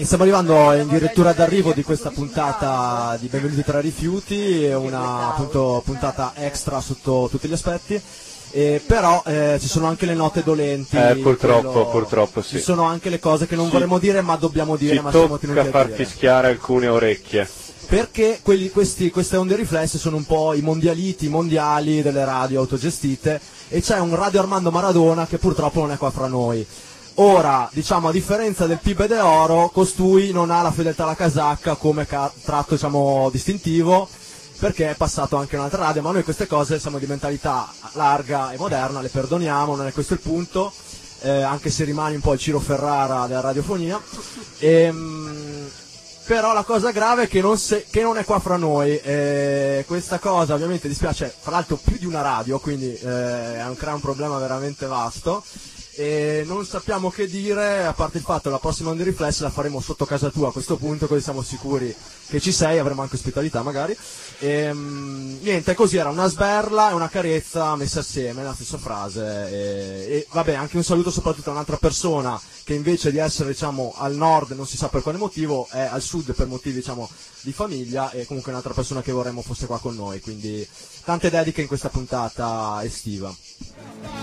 Stiamo arrivando in dirittura d'arrivo di questa puntata di Benvenuti tra rifiuti, è una appunto puntata extra sotto tutti gli aspetti. Però ci sono anche le note dolenti, purtroppo sì. Ci sono anche le cose che non vorremmo dire ma dobbiamo dire, ci ma siamo tenuti a tocca far dire. fischiare alcune orecchie. Perché queste onde riflesse sono un po' i mondialiti mondiali delle radio autogestite, e c'è un Radio Armando Maradona che purtroppo non è qua fra noi. Ora, diciamo, a differenza del Pibe de Oro, costui non ha la fedeltà alla casacca come tratto, diciamo, distintivo, perché è passato anche in un'altra radio, ma noi queste cose siamo di mentalità larga e moderna, le perdoniamo, non è questo il punto, anche se rimane un po' il Ciro Ferrara della radiofonia. Però la cosa grave è che non è qua fra noi, questa cosa ovviamente dispiace, fra l'altro più di una radio, quindi crea un problema veramente vasto. E non sappiamo che dire, a parte il fatto che la prossima Onde Riflesse la faremo sotto casa tua a questo punto, così siamo sicuri che ci sei, avremo anche ospitalità magari. Niente, così era una sberla e una carezza messe assieme nella stessa frase. E vabbè, anche un saluto soprattutto a un'altra persona che invece di essere, diciamo, al nord, non si sa per quale motivo, è al sud per motivi, diciamo, di famiglia, e comunque un'altra persona che vorremmo fosse qua con noi, quindi tante dediche in questa puntata estiva.